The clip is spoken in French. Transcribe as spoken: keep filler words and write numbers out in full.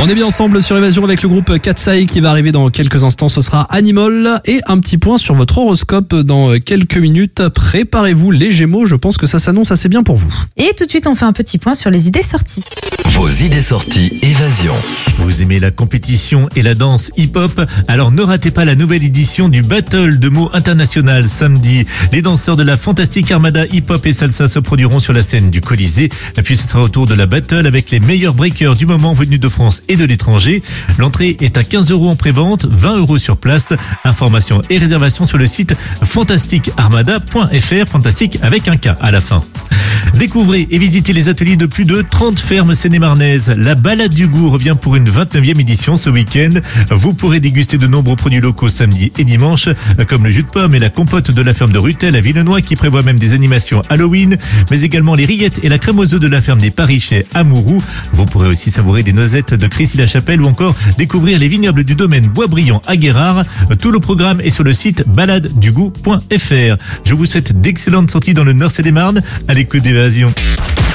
On est bien ensemble sur Évasion avec le groupe Katsai qui va arriver dans quelques instants. Ce sera Animal et un petit point sur votre horoscope dans quelques minutes. Préparez-vous les Gémeaux, je pense que ça s'annonce assez bien pour vous. Et tout de suite, on fait un petit point sur les idées sorties. Vos idées sorties Évasion. Vous aimez la compétition et la danse hip-hop? Alors ne ratez pas la nouvelle édition du Battle de mots international samedi. Les danseurs de la Fantastic Armada hip-hop et salsa se produiront sur la scène du Colisée. Puis ce sera au tour de la battle avec les meilleurs breakers du moment venus de France et de l'étranger. L'entrée est à quinze euros en prévente, vingt euros sur place. Informations et réservations sur le site fantastic armada point f r, fantastique avec un K à la fin. Découvrez et visitez les ateliers de plus de trente fermes sénémarnaises. La balade du goût revient pour une vingt-neuvième édition ce week-end. Vous pourrez déguster de nombreux produits locaux samedi et dimanche, comme le jus de pomme et la compote de la ferme de Rutel à Villenoy qui prévoit même des animations Halloween, mais également les rillettes et la crème aux œufs de la ferme des Parichais à Mourou. Vous pourrez aussi savourer des noisettes de Crécy-la-Chapelle ou encore découvrir les vignobles du domaine Boisbriand à Guérard. Tout le programme est sur le site balade du goût point f r. Je vous souhaite d'excellentes sorties dans le Nord Seine-et-Marne à l'écoute d'Évasion.